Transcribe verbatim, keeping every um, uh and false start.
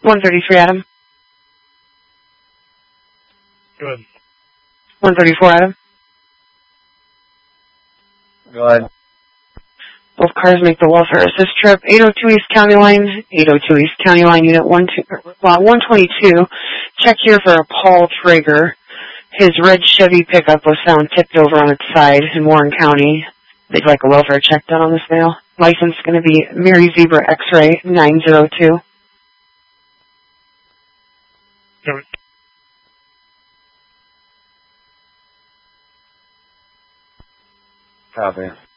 one thirty-three, Adam. Go ahead. one thirty-four, Adam. Go ahead. Both cars make the welfare assist trip. eight oh two East County Line, eight oh two East County Line, Unit one two, well, one twenty-two. Check here for a Paul Traeger. His red Chevy pickup was found tipped over on its side in Warren County. They'd like a welfare check done on this mail. License going to be Mary Zebra X-Ray nine oh two. Go ahead. Copy.